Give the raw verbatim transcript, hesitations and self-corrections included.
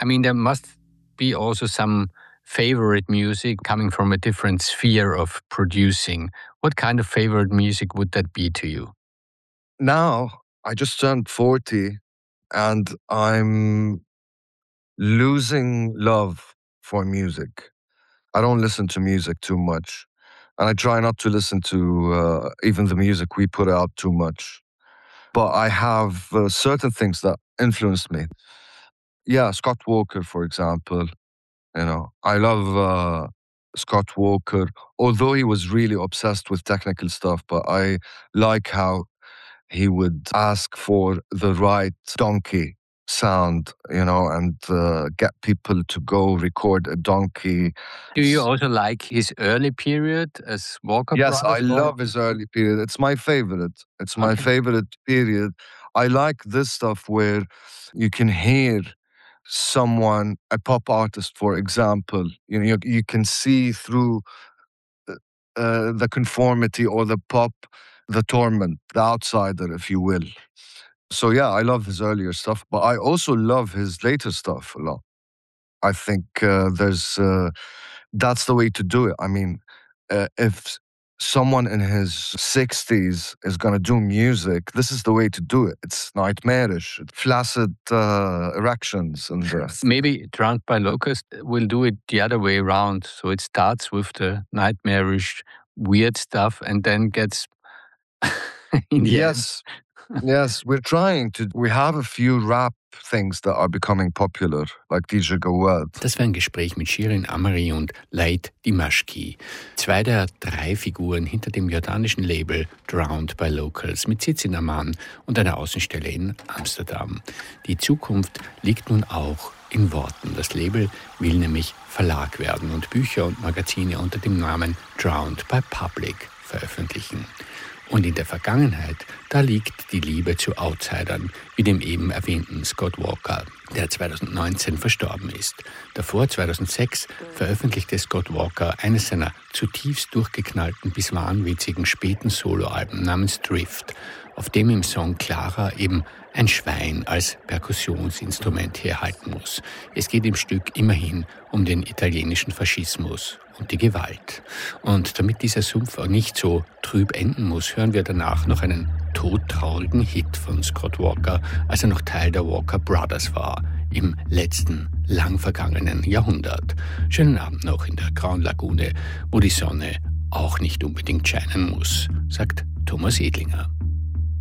I mean, there must be also some favorite music coming from a different sphere of producing. What kind of favorite music would that be to you? Now, I just turned forty and I'm losing love for music. I don't listen to music too much. And I try not to listen to uh, even the music we put out too much. But I have uh, certain things that influenced me. Yeah, Scott Walker, for example. You know, I love uh, Scott Walker, although he was really obsessed with technical stuff, but I like how he would ask for the right donkey sound, you know, and uh, get people to go record a donkey. Do you also like his early period as Walker Yes, I Brothers? love his early period. It's my favorite. It's my Okay. favorite period. I like this stuff where you can hear someone, a pop artist, for example, you know, you, you can see through uh, uh, the conformity or the pop, the torment, the outsider, if you will. So yeah, I love his earlier stuff, but I also love his later stuff a lot. I think uh, there's uh, that's the way to do it. I mean, uh, if someone in his sixties is going to do music, this is the way to do it. It's nightmarish, flaccid uh, erections, and uh, Maybe Drowned by Locusts will do it the other way around. So it starts with the nightmarish, weird stuff and then gets in the yes, end. yes, we're trying to. We have a few rap things that are becoming popular, like D J Gawad. Das war ein Gespräch mit Shirin Amari und Laït Dimashki, zwei der drei Figuren hinter dem jordanischen Label Drowned by Locals mit Sitz in Amman und einer Außenstelle in Amsterdam. Die Zukunft liegt nun auch in Worten. Das Label will nämlich Verlag werden und Bücher und Magazine unter dem Namen Drowned by Public veröffentlichen. Und in der Vergangenheit, da liegt die Liebe zu Outsidern, wie dem eben erwähnten Scott Walker, der zweitausendneunzehn verstorben ist. Davor, zweitausendsechs, veröffentlichte Scott Walker eines seiner zutiefst durchgeknallten bis wahnwitzigen späten Soloalben namens Drift, auf dem im Song Clara eben ein Schwein als Perkussionsinstrument herhalten muss. Es geht im Stück immerhin um den italienischen Faschismus und die Gewalt. Und damit dieser Sumpf auch nicht so trüb enden muss, hören wir danach noch einen todtraurigen Hit von Scott Walker, als er noch Teil der Walker Brothers war, im letzten, lang vergangenen Jahrhundert. Schönen Abend noch in der Grauen Lagune, wo die Sonne auch nicht unbedingt scheinen muss, sagt Thomas Edlinger.